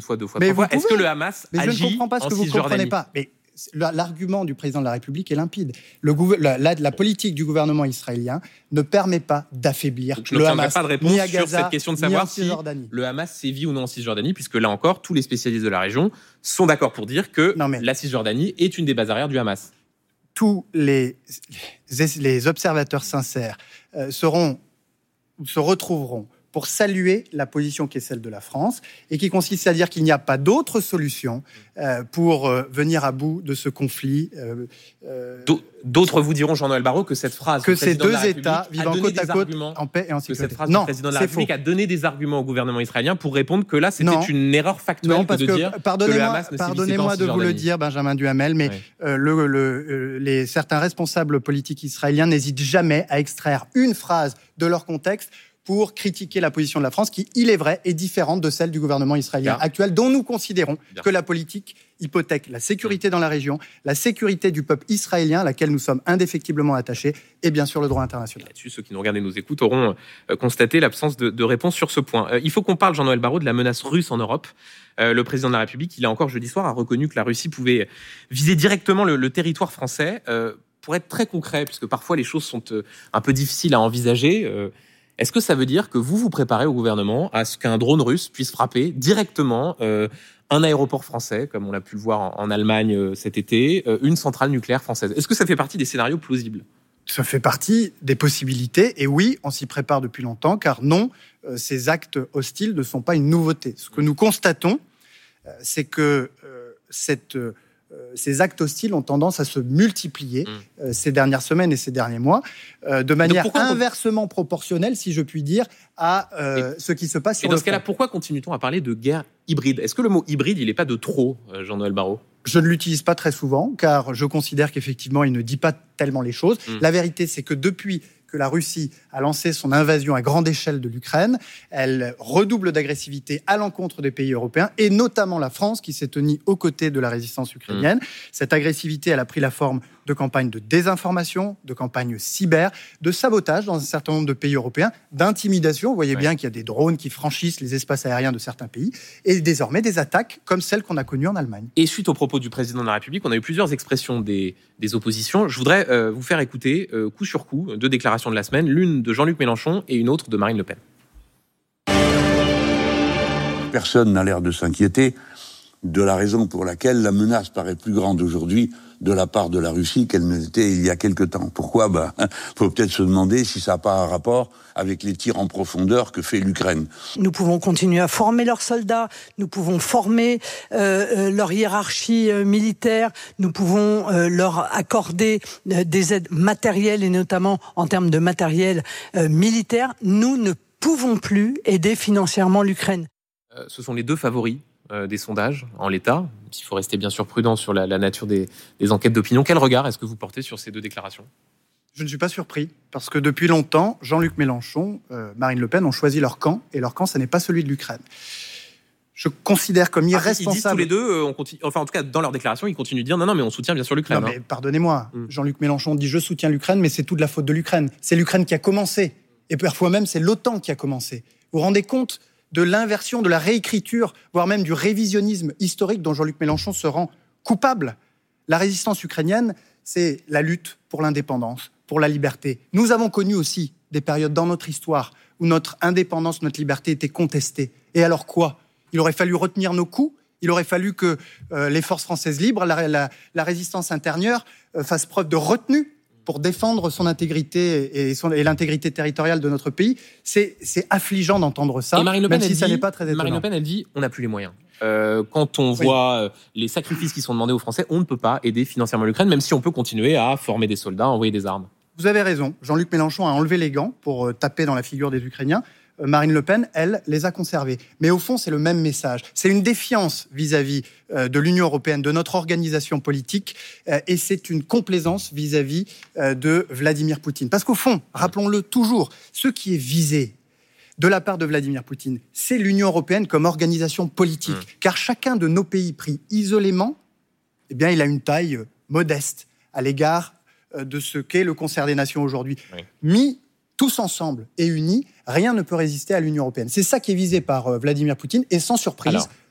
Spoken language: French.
fois, 3 fois. Est-ce que le Hamas agit en Cisjordanie ? Mais je ne comprends pas ce que vous ne comprenez pas. Mais l'argument du président de la République est limpide. La politique du gouvernement israélien ne permet pas d'affaiblir le Hamas, pas de réponse ni à Gaza, sur cette question de savoir si le Hamas sévit ou non en Cisjordanie, puisque là encore, tous les spécialistes de la région sont d'accord pour dire que la Cisjordanie est une des bases arrières du Hamas. Tous les observateurs sincères se retrouveront pour saluer la position qui est celle de la France et qui consiste à dire qu'il n'y a pas d'autre solution pour venir à bout de ce conflit. D'autres vous diront, Jean-Noël Barrot, que cette phrase que ces deux États vivant côte à côte en paix et en sécurité. Que cette phrase du président de la République a donné des arguments au gouvernement israélien pour répondre que là, c'était une erreur factuelle de dire que le Hamas ne sévissait pas en Pardonnez-moi de vous le dire, Benjamin Duhamel, mais certains responsables politiques israéliens n'hésitent jamais à extraire une phrase de leur contexte pour critiquer la position de la France, qui, il est vrai, est différente de celle du gouvernement israélien actuel, dont nous considérons que la politique hypothèque la sécurité dans la région, la sécurité du peuple israélien, à laquelle nous sommes indéfectiblement attachés, et bien sûr le droit international. Là-dessus, ceux qui nous regardent et nous écoutent auront constaté l'absence de réponse sur ce point. Il faut qu'on parle, Jean-Noël Barrot, de la menace russe en Europe. Le président de la République, il a encore jeudi soir, a reconnu que la Russie pouvait viser directement le territoire français. Pour être très concret, puisque parfois les choses sont un peu difficiles à envisager, est-ce que ça veut dire que vous vous préparez au gouvernement à ce qu'un drone russe puisse frapper directement un aéroport français, comme on l'a pu le voir en Allemagne cet été, une centrale nucléaire française ? Est-ce que ça fait partie des scénarios plausibles ? Ça fait partie des possibilités. Et oui, on s'y prépare depuis longtemps, car non, ces actes hostiles ne sont pas une nouveauté. Ce que nous constatons, c'est que ces actes hostiles ont tendance à se multiplier ces dernières semaines et ces derniers mois, de manière inversement proportionnelle, si je puis dire, à ce qui se passe sur le front. Et dans ce cas-là, pourquoi continue-t-on à parler de guerre hybride ? Est-ce que le mot hybride, il n'est pas de trop, Jean-Noël Barrot ? Je ne l'utilise pas très souvent, car je considère qu'effectivement, il ne dit pas tellement les choses. La vérité, c'est que depuis que la Russie a lancé son invasion à grande échelle de l'Ukraine, elle redouble d'agressivité à l'encontre des pays européens, et notamment la France, qui s'est tenue aux côtés de la résistance ukrainienne. Cette agressivité, elle a pris la forme de campagnes de désinformation, de campagnes cyber, de sabotage dans un certain nombre de pays européens, d'intimidation. Vous voyez bien qu'il y a des drones qui franchissent les espaces aériens de certains pays, et désormais des attaques comme celles qu'on a connues en Allemagne. Et suite aux propos du président de la République, on a eu plusieurs expressions des oppositions. Je voudrais vous faire écouter, coup sur coup, 2 déclarations de la semaine, l'une de Jean-Luc Mélenchon et une autre de Marine Le Pen. Personne n'a l'air de s'inquiéter de la raison pour laquelle la menace paraît plus grande aujourd'hui de la part de la Russie qu'elle ne l'était il y a quelque temps. Pourquoi ? Faut peut-être se demander si ça n'a pas un rapport avec les tirs en profondeur que fait l'Ukraine. Nous pouvons continuer à former leurs soldats, nous pouvons former leur hiérarchie militaire, nous pouvons leur accorder des aides matérielles et notamment en termes de matériel militaire. Nous ne pouvons plus aider financièrement l'Ukraine. Ce sont les 2 favoris des sondages en l'état. Il faut rester bien sûr prudent sur la nature des enquêtes d'opinion. Quel regard est-ce que vous portez sur ces 2 déclarations ? Je ne suis pas surpris, parce que depuis longtemps, Jean-Luc Mélenchon, Marine Le Pen ont choisi leur camp, et leur camp, ce n'est pas celui de l'Ukraine. Je considère comme irresponsable... Ils disent tous les 2, enfin en tout cas dans leur déclaration, ils continuent de dire non, mais on soutient bien sûr l'Ukraine. Non, mais pardonnez-moi, Jean-Luc Mélenchon dit « je soutiens l'Ukraine », mais c'est tout de la faute de l'Ukraine. C'est l'Ukraine qui a commencé, et parfois même c'est l'OTAN qui a commencé. Vous vous rendez compte de l'inversion, de la réécriture, voire même du révisionnisme historique dont Jean-Luc Mélenchon se rend coupable. La résistance ukrainienne, c'est la lutte pour l'indépendance, pour la liberté. Nous avons connu aussi des périodes dans notre histoire où notre indépendance, notre liberté étaient contestées. Et alors quoi ? Il aurait fallu retenir nos coups, il aurait fallu que les forces françaises libres, la résistance intérieure, fassent preuve de retenue pour défendre son intégrité et l'intégrité territoriale de notre pays. C'est affligeant d'entendre ça, même si ça n'est pas très étonnant. Marine Le Pen, elle dit on n'a plus les moyens. Quand on voit les sacrifices qui sont demandés aux Français, on ne peut pas aider financièrement l'Ukraine, même si on peut continuer à former des soldats, à envoyer des armes. Vous avez raison. Jean-Luc Mélenchon a enlevé les gants pour taper dans la figure des Ukrainiens. Marine Le Pen, elle, les a conservés. Mais au fond, c'est le même message. C'est une défiance vis-à-vis de l'Union européenne, de notre organisation politique, et c'est une complaisance vis-à-vis de Vladimir Poutine. Parce qu'au fond, rappelons-le toujours, ce qui est visé de la part de Vladimir Poutine, c'est l'Union européenne comme organisation politique. Car chacun de nos pays pris isolément, eh bien, il a une taille modeste à l'égard de ce qu'est le concert des nations aujourd'hui. Mis tous ensemble et unis, rien ne peut résister à l'Union européenne. C'est ça qui est visé par Vladimir Poutine, et sans surprise,